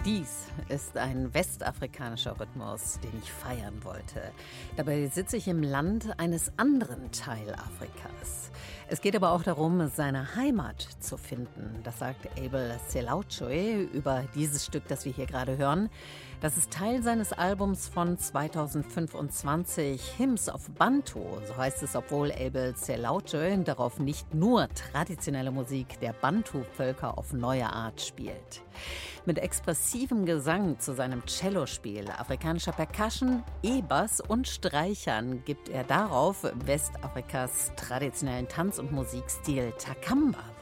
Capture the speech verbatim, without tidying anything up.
Dies ist ein westafrikanischer Rhythmus, den ich feiern wollte. Dabei sitze ich im Land eines anderen Teilafrikas. Es geht aber auch darum, seine Heimat zu finden. Das sagt Abel Selautshoe über dieses Stück, das wir hier gerade hören. Das ist Teil seines Albums von zweitausendfünfundzwanzig, Hymns of Bantu. So heißt es, obwohl Abel Selautshoe darauf nicht nur traditionelle Musik der Bantu-Völker auf neue Art spielt. Mit expressivem Gesang zu seinem Cellospiel, afrikanischer Percussion, E-Bass und Streichern gibt er darauf Westafrikas traditionellen Tanz- und Musikstil Takamba